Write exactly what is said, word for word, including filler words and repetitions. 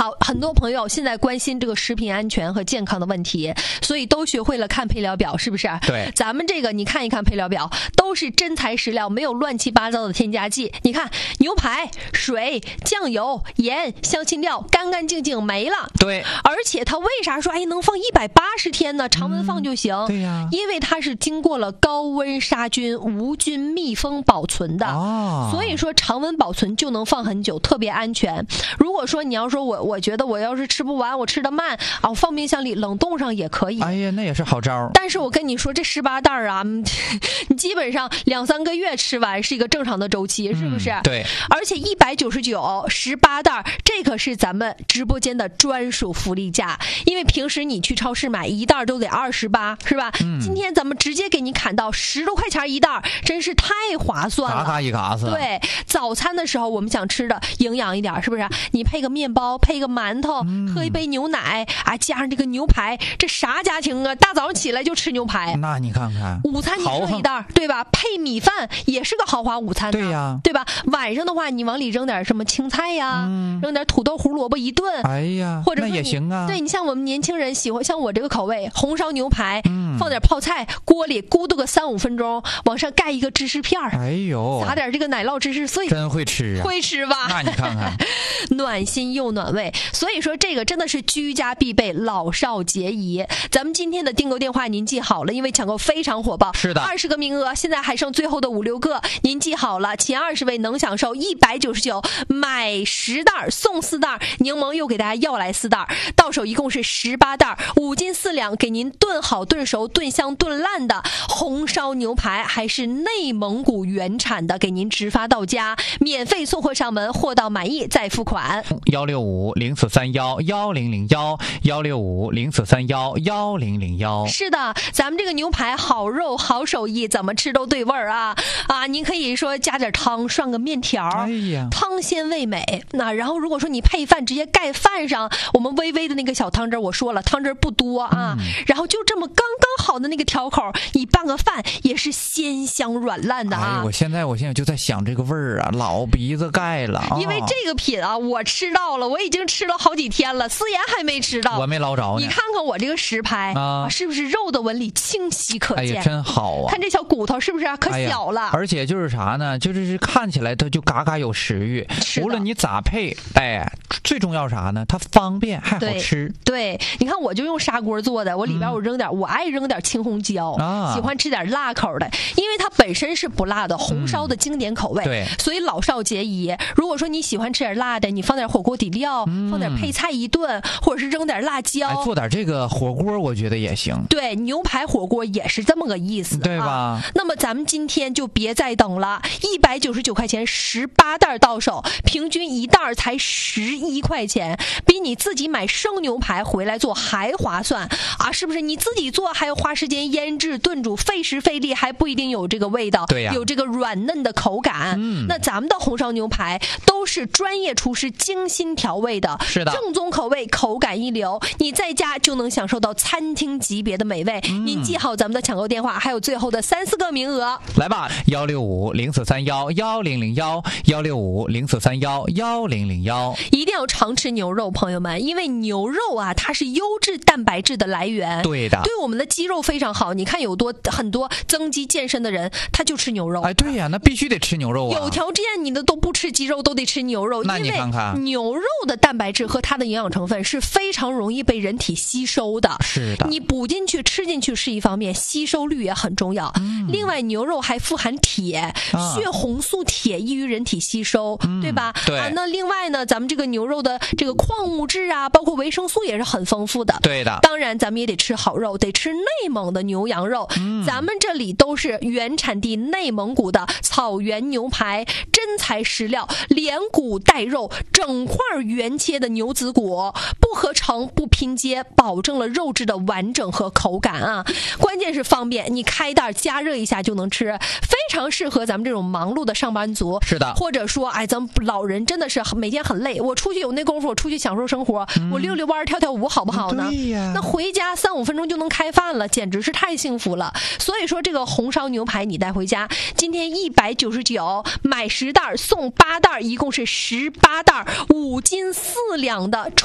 好，很多朋友现在关心这个食品安全和健康的问题，所以都学会了看配料表，是不是？ 对， 咱们这个你看一看配料表，都是真材实料，没有乱七八糟的添加剂。你看牛排、水、酱油、盐、香辛料，干干净净没了。 对， 而且它为啥说哎能放一百八十天呢？常温放就行。 嗯、对呀， 因为它是经过了高温杀菌、无菌密封保存的， 哦、 所以说常温保存就能放很久，特别安全。如果说你要说我我觉得我要是吃不完，我吃的慢啊，我放冰箱里冷冻上也可以。 哎呀，那也是好招。 但是我跟你说，这十八袋啊，你基本上两三个月吃完是一个正常的周期，是不是？ 嗯、对。 而且一百九十九十八袋，这可是咱们直播间的专属福利价。因为平时你去超市买一袋都得二十八，是吧？嗯、今天咱们直接给你砍到十多块钱一袋，真是太划算了。 嘎嘎一嘎子。 对，早餐的时候我们想吃的营养一点，是不是？你配个面包，配个馒头，嗯、喝一杯牛奶啊，加上这个牛排，这啥家庭啊？大早上起来就吃牛排。 那你看看， 午餐你剩一袋，对吧？配米饭也是个豪华午餐。 对呀， 对吧？晚上的话，你往里扔点什么青菜呀，嗯、扔点土豆、胡萝卜一顿。 哎呀， 或者那也行啊。 对，你像我们年轻人喜欢，像我这个口味，红烧牛排，嗯、放点泡菜，锅里咕嘟个三五分钟，往上盖一个芝士片儿。 哎呦， 撒点这个奶酪芝士碎。 真会吃啊！ 会吃吧？ 那你看看， 暖心又暖胃。所以说这个真的是居家必备，老少皆宜。咱们今天的订购电话您记好了，因为抢购非常火爆。 是的， 二十个名额，现在还剩最后的五六个，您记好了，前二十位能享受一百九十九买十袋送四袋，柠檬又给大家要来四袋，到手一共是十八袋，五斤四两，给您炖好、炖熟、炖香、炖烂的红烧牛排，还是内蒙古原产的，给您直发到家，免费送货上门，货到满意再付款。 幺六五零四三幺幺零零幺幺六五零四三幺幺零零幺。 是的，咱们这个牛排好肉好手艺，怎么吃都对味儿啊啊！您可以说加点汤，涮个面条， 哎呀， 汤鲜味美。那然后如果说你配饭，直接盖饭上，我们微微的那个小汤汁，我说了汤汁不多啊，嗯、然后就这么刚刚好的那个调口，你拌个饭也是鲜香软烂的啊！ 哎，我现在我现在就在想这个味儿啊，老鼻子盖了。 因为这个品啊，我吃到了，我已经吃了好几天了，思妍还没吃到， 我没捞着呢。 你看看我这个实拍啊，是不是肉的纹理清晰可见？ 哎呀，真好啊！ 看这小骨头是不是可小了？ 哎、而且就是啥呢？就是看起来它就嘎嘎有食欲，无论你咋配，哎，最重要啥呢？它方便还好吃。 对，对你看我就用砂锅做的，我里边我扔点，嗯、我爱扔点青红椒，啊、喜欢吃点辣口的，因为它本身是不辣的，红烧的经典口味，嗯、对，所以老少皆宜。如果说你喜欢吃点辣的，你放点火锅底料，嗯、放点配菜一顿，或者是扔点辣椒， 哎、做点这个火锅，我觉得也行。 对，牛排火锅也是这么个意思， 对吧？ 啊、那么咱们今天就别再等了，一百九十九块钱十八袋到手，平均一袋才十一块钱，比你自己买生牛排回来做还划算啊！是不是？你自己做还要花时间腌制、炖煮，费时费力，还不一定有这个味道， 对呀、啊， 有这个软嫩的口感。嗯，那咱们的红烧牛排都是专业厨师精心调味的， 是的， 正宗口味，口感一流，你在家就能享受到餐厅级别的美味。嗯、您记好咱们的抢购电话，还有最后的三四个名额， 来吧，幺六五零四三幺幺零零幺幺六五零四三幺幺零零幺， 一定要常吃牛肉，朋友们，因为牛肉啊，它是优质蛋白质的来源， 对的， 对我们的肌肉非常好。你看有多很多增肌健身的人，他就吃牛肉。 哎，对呀，那必须得吃牛肉啊！ 有条件你的都不吃鸡肉，都得吃牛肉。 那你看看， 因为牛肉的蛋白质和它的营养成分是非常容易被人体吸收的。 是的， 你补进去、吃进去是一方面，吸收率也很重要。嗯、另外，牛肉还富含铁，啊、血红素铁易于人体吸收，嗯、对吧？ 对啊。那另外呢，咱们这个牛肉的这个矿物质啊，包括维生素也是很丰富的。 对的。 当然，咱们也得吃好肉，得吃内蒙的牛羊肉。嗯、咱们这里都是原产地内蒙古的草原牛排，真材实料，连骨带肉，整块原切的牛子骨，不合成不拼接，保证了肉质的完整和口感啊！关键是方便，你开袋加热一下就能吃，非常适合咱们这种忙碌的上班族。 是的， 或者说，哎，咱们老人真的是每天很累，我出去有那功夫，我出去享受生活，嗯、我溜溜弯跳跳舞好不好呢？ 对呀， 那回家三五分钟就能开饭了，简直是太幸福了。所以说，这个红烧牛排你带回家，今天一百九十九买十袋送八袋，一共是十八袋，五斤四两的。